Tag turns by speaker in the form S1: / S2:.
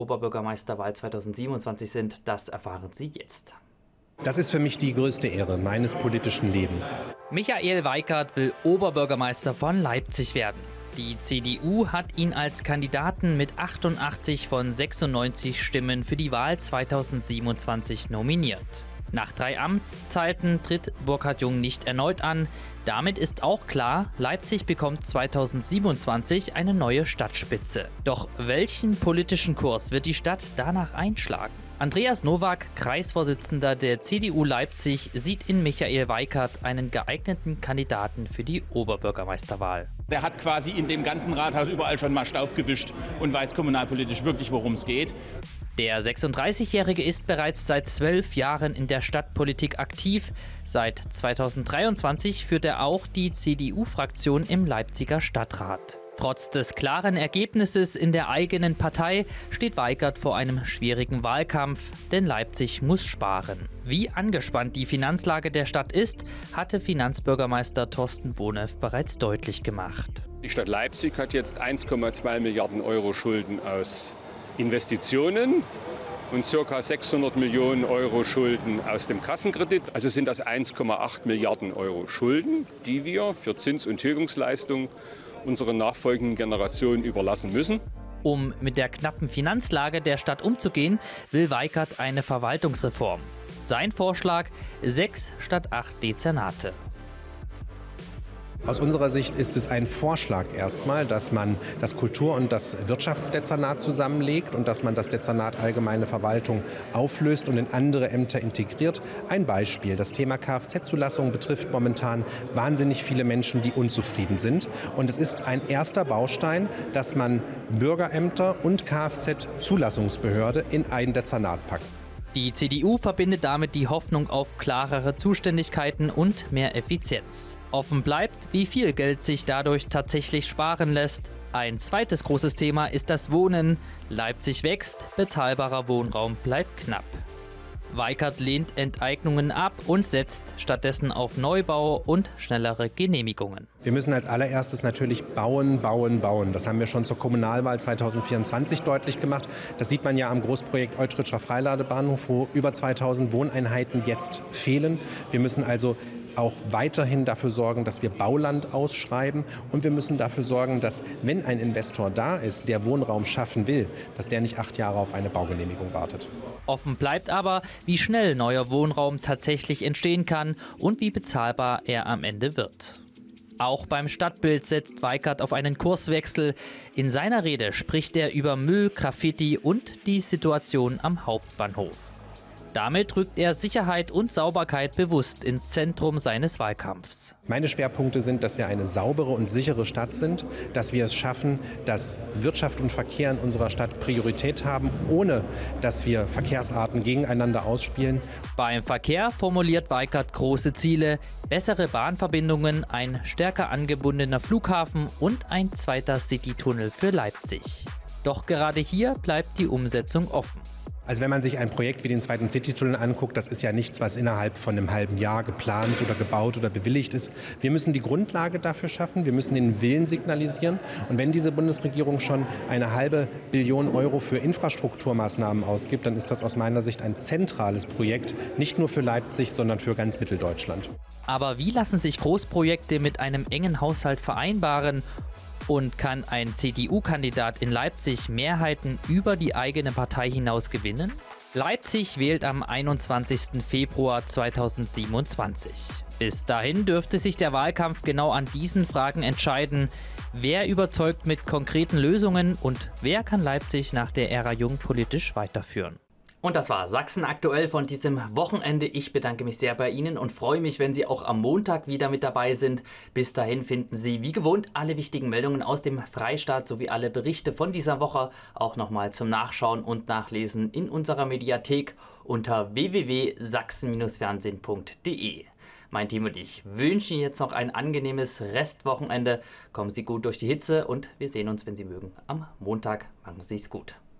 S1: Oberbürgermeisterwahl 2027 sind, das erfahren Sie jetzt.
S2: Das ist für mich die größte Ehre meines politischen Lebens.
S1: Michael Weikert will Oberbürgermeister von Leipzig werden. Die CDU hat ihn als Kandidaten mit 88 von 96 Stimmen für die Wahl 2027 nominiert. Nach 3 Amtszeiten tritt Burkhard Jung nicht erneut an. Damit ist auch klar, Leipzig bekommt 2027 eine neue Stadtspitze. Doch welchen politischen Kurs wird die Stadt danach einschlagen? Andreas Nowak, Kreisvorsitzender der CDU Leipzig, sieht in Michael Weikert einen geeigneten Kandidaten für die Oberbürgermeisterwahl.
S3: Der hat quasi in dem ganzen Rathaus überall schon mal Staub gewischt und weiß kommunalpolitisch wirklich, worum es geht.
S1: Der 36-Jährige ist bereits seit 12 Jahren in der Stadtpolitik aktiv. Seit 2023 führt er auch die CDU-Fraktion im Leipziger Stadtrat. Trotz des klaren Ergebnisses in der eigenen Partei steht Weikert vor einem schwierigen Wahlkampf, denn Leipzig muss sparen. Wie angespannt die Finanzlage der Stadt ist, hatte Finanzbürgermeister Thorsten Bonev bereits deutlich gemacht.
S4: Die Stadt Leipzig hat jetzt 1,2 Milliarden Euro Schulden aus Investitionen und ca. 600 Millionen Euro Schulden aus dem Kassenkredit. Also sind das 1,8 Milliarden Euro Schulden, die wir für Zins- und Tilgungsleistung unseren nachfolgenden Generationen überlassen müssen.
S1: Um mit der knappen Finanzlage der Stadt umzugehen, will Weikert eine Verwaltungsreform. Sein Vorschlag: 6 statt 8 Dezernate.
S2: Aus unserer Sicht ist es ein Vorschlag erstmal, dass man das Kultur- und das Wirtschaftsdezernat zusammenlegt und dass man das Dezernat Allgemeine Verwaltung auflöst und in andere Ämter integriert. Ein Beispiel: Das Thema Kfz-Zulassung betrifft momentan wahnsinnig viele Menschen, die unzufrieden sind. Und es ist ein erster Baustein, dass man Bürgerämter und Kfz-Zulassungsbehörde in ein Dezernat packt.
S1: Die CDU verbindet damit die Hoffnung auf klarere Zuständigkeiten und mehr Effizienz. Offen bleibt, wie viel Geld sich dadurch tatsächlich sparen lässt. Ein zweites großes Thema ist das Wohnen. Leipzig wächst, bezahlbarer Wohnraum bleibt knapp. Weikert lehnt Enteignungen ab und setzt stattdessen auf Neubau und schnellere Genehmigungen.
S2: Wir müssen als allererstes natürlich bauen, bauen, bauen. Das haben wir schon zur Kommunalwahl 2024 deutlich gemacht. Das sieht man ja am Großprojekt Eutritscher Freiladebahnhof, wo über 2000 Wohneinheiten jetzt fehlen. Wir müssen also auch weiterhin dafür sorgen, dass wir Bauland ausschreiben, und wir müssen dafür sorgen, dass, wenn ein Investor da ist, der Wohnraum schaffen will, dass der nicht 8 Jahre auf eine Baugenehmigung wartet.
S1: Offen bleibt aber, wie schnell neuer Wohnraum tatsächlich entstehen kann und wie bezahlbar er am Ende wird. Auch beim Stadtbild setzt Weikert auf einen Kurswechsel. In seiner Rede spricht er über Müll, Graffiti und die Situation am Hauptbahnhof. Damit rückt er Sicherheit und Sauberkeit bewusst ins Zentrum seines Wahlkampfs.
S2: Meine Schwerpunkte sind, dass wir eine saubere und sichere Stadt sind, dass wir es schaffen, dass Wirtschaft und Verkehr in unserer Stadt Priorität haben, ohne dass wir Verkehrsarten gegeneinander ausspielen.
S1: Beim Verkehr formuliert Weikert große Ziele: bessere Bahnverbindungen, ein stärker angebundener Flughafen und ein zweiter Citytunnel für Leipzig. Doch gerade hier bleibt die Umsetzung offen.
S2: Also wenn man sich ein Projekt wie den zweiten Citytunnel anguckt, das ist ja nichts, was innerhalb von einem halben Jahr geplant oder gebaut oder bewilligt ist. Wir müssen die Grundlage dafür schaffen, wir müssen den Willen signalisieren. Und wenn diese Bundesregierung schon eine halbe Billion Euro für Infrastrukturmaßnahmen ausgibt, dann ist das aus meiner Sicht ein zentrales Projekt, nicht nur für Leipzig, sondern für ganz Mitteldeutschland.
S1: Aber wie lassen sich Großprojekte mit einem engen Haushalt vereinbaren? Und kann ein CDU-Kandidat in Leipzig Mehrheiten über die eigene Partei hinaus gewinnen? Leipzig wählt am 21. Februar 2027. Bis dahin dürfte sich der Wahlkampf genau an diesen Fragen entscheiden. Wer überzeugt mit konkreten Lösungen und wer kann Leipzig nach der Ära Jung politisch weiterführen? Und das war Sachsen aktuell von diesem Wochenende. Ich bedanke mich sehr bei Ihnen und freue mich, wenn Sie auch am Montag wieder mit dabei sind. Bis dahin finden Sie wie gewohnt alle wichtigen Meldungen aus dem Freistaat sowie alle Berichte von dieser Woche auch nochmal zum Nachschauen und Nachlesen in unserer Mediathek unter www.sachsen-fernsehen.de. Mein Team und ich wünschen Ihnen jetzt noch ein angenehmes Restwochenende. Kommen Sie gut durch die Hitze und wir sehen uns, wenn Sie mögen, am Montag. Machen Sie es gut.